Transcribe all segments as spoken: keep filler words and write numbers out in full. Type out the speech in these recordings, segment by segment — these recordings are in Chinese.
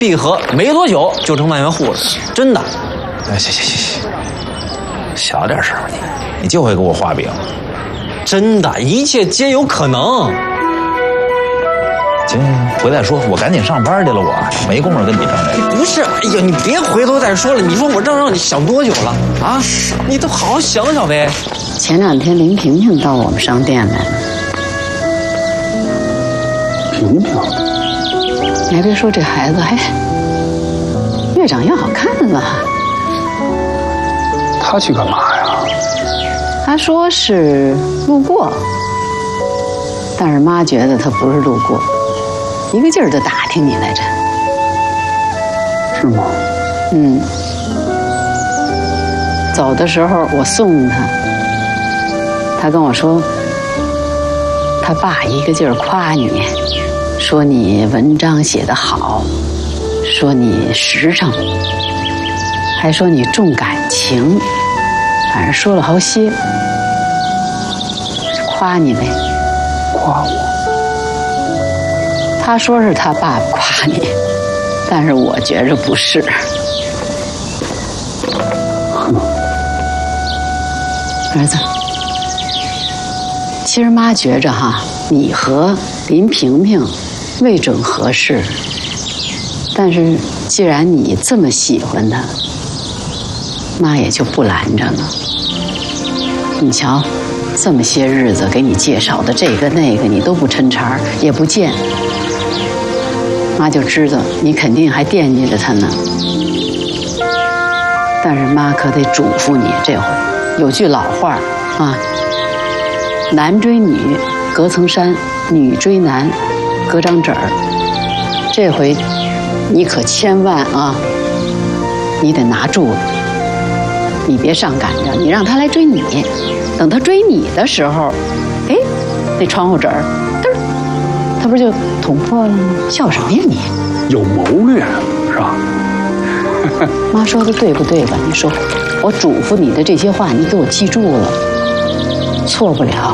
闭合没多久就成万元户了，真的。 哎，行行行行，小点声吧你，你就会给我画饼。 真的，一切皆有可能。 行行行，回来说，我赶紧上班去了，我没工夫跟你争这个。 不是，哎呀，你别回头再说了。你说我让让你想多久了啊？你都好好想想呗。 前两天林萍萍到我们商店来了。 萍萍， 你还别说，这孩子还越长越好看了。 他去干嘛呀？ 他说是路过，但是妈觉得他不是路过，一个劲儿的打听你来着。 是吗？ 嗯。走的时候我送他，他跟我说，他爸一个劲儿夸你，说你文章写得好，说你实诚，还说你重感情，反正说了好些，夸你呗。 夸我？ 他说是他爸夸你，但是我觉着不是。 哼， 儿子，其实妈觉着哈，你和林萍萍未准合适，但是既然你这么喜欢他，妈也就不拦着了。你瞧，这么些日子给你介绍的这个那个，你都不抻茬也不见，妈就知道你肯定还惦记着他呢。但是妈可得嘱咐你，这回有句老话啊，男追女隔层山，女追男隔张纸儿。这回你可千万啊，你得拿住了，你别上赶着，你让他来追你，等他追你的时候，哎，那窗户纸儿嘚儿，他不就捅破了吗？笑什么呀你？ 有谋略是吧？ 妈说的对不对吧？你说，我嘱咐你的这些话，你给我记住了，错不了。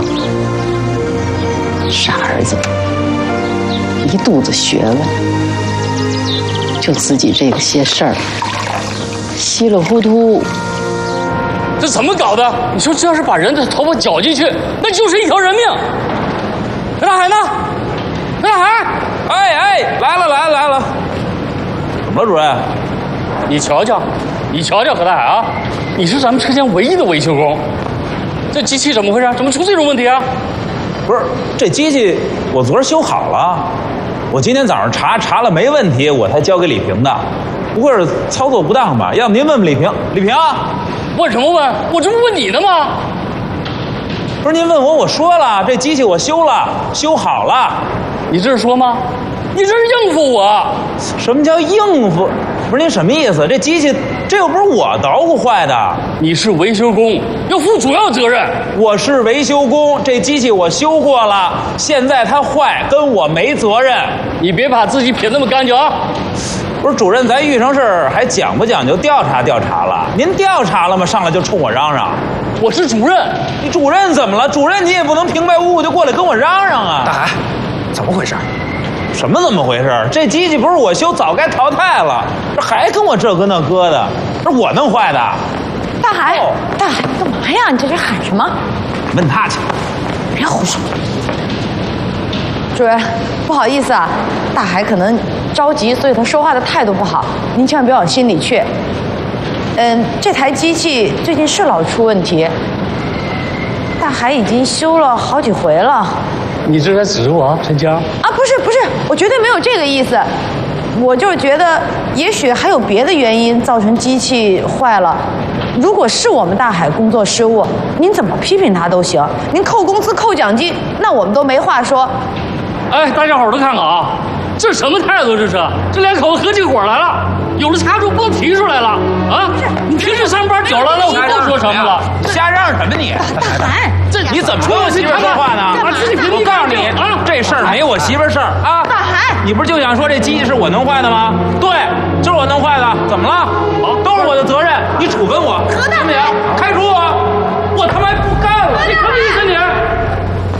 傻儿子，一肚子学问，就自己这个些事儿，稀里糊涂。 这怎么搞的？你说这要是把人的头发绞进去，那就是一条人命。何大海呢？何大海， 哎哎，来了来了来了。怎么了，主任？ 你瞧瞧，你瞧瞧，何大海啊，你是咱们车间唯一的维修工，这机器怎么回事？怎么出这种问题啊？ 不是，这机器我昨儿修好了，我今天早上查查了没问题，我才交给李萍的。不过是操作不当吧？要不您问问李萍？李萍， 问什么问？我这不问你的吗？ 不是您问我，我说了，这机器我修了，修好了。 你这是说吗？你这是应付我？ 什么叫应付？不是您什么意思？这机器这又不是我捣鼓坏的。 你是维修工，要负主要责任。 我是维修工，这机器我修过了，现在它坏，跟我没责任。 你别把自己撇那么干净啊！ 不是主任，咱遇上事儿还讲不讲究调查调查了？您调查了吗？上来就冲我嚷嚷。 我是主任。 你主任怎么了？主任你也不能平白无故就过来跟我嚷嚷啊！ 大海，怎么回事？ 什么怎么回事？这机器不是我修，早该淘汰了，这还跟我这个那个的，这是我弄坏的。 大海，哦、大海，干嘛呀？你在这喊什么？ 问他去。 别胡说。主任，不好意思啊，大海可能着急，所以他说话的态度不好，您千万别往心里去。嗯，这台机器最近是老出问题，大海已经修了好几回了。 你这在指我，陈江？ 啊，不是不是，我绝对没有这个意思，我就是觉得也许还有别的原因造成机器坏了。如果是我们大海工作失误，您怎么批评他都行，您扣工资扣奖金，那我们都没话说。 哎，大家伙都看看啊，这什么态度？这是这两口子合起伙来了，有了掐住不提出来了啊！你平时上班久了，那我不说什么了。 瞎嚷嚷什么你？ 大海， 这你怎么跟我媳妇说话呢？我告诉你啊，这事儿没我媳妇事儿啊！ 大海， 你不是就想说这机器是我弄坏的吗？对，就是我弄坏的，怎么了？好，都是我的责任，你处分我， 何大行不行？开除我！